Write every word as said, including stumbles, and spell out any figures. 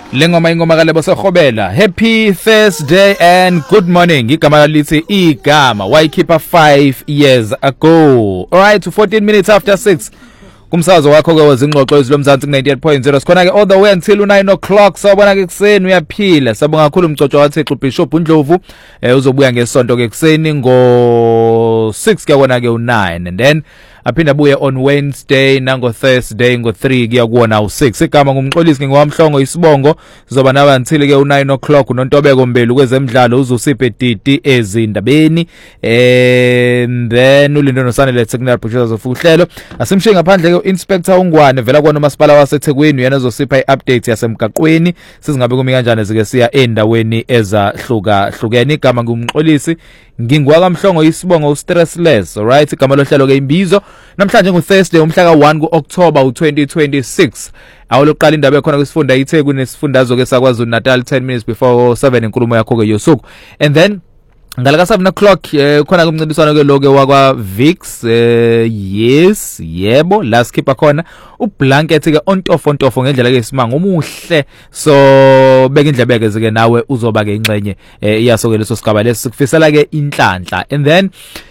Lengoma ingoma kalebo sekhobela. Happy Thursday and good morning. Igama lithi igama. Why keep a five years ago. All right, to fourteen minutes after six. Kumsakazo wakho ke wezingxoxo ezilomzansi ku ninety-eight point zero. Sikhona ke all the way until nine o'clock. Sawubona ke kuseni uyaphila. Sabonga kakhulu umcoco waThixo Bishop Ndlovu. Eh uzobuya ngesonto ke kuseni ngo six kuyabona ke u nine, and then aphinda buye on Wednesday nango Thursday ngo three kuya kuona u six. Igama ngumxolisi ngowamhlongo isibongo sizoba nawe until ke u nine o'clock. uNontobeko Mbelu kwezemidlalo uzosiphe didi ezindabeni, and then uLindo noSanele technical producers of uhlelo. Asimshiye ngaphandle ke Inspector uNgwane vela kwa nomasipala waseThekwini yena uzosipha iupdate yasemgaqweni sizingabe kumi kanjani sike siya endaweni ezahluka hlukene. Igama ngumxolisi ngingwakamhlongo isibongo stressless. All right, igama lohlelo ke imbizo namhlanje ngo Thursday umhla ka one ku October twenty twenty-six. Awuloqala indaba ekhona kwisifunda iThekwini nesifundazwe ke sakwaZulu Natal ten minutes before seven inkulumo yakho ke yosuku, and then ngalaka seven o'clock eh, khona kumncintiswano ke loke wakwa Vix eh, yes yebo la skipper khona ublanket ke ontofo ontofo ngendlela ke isimanga umuhle, so beka indlebe ke zike nawe uzoba ke ingcenye eh, iyaso ke leso sigaba leso sikufisela ke inhlanhla, and then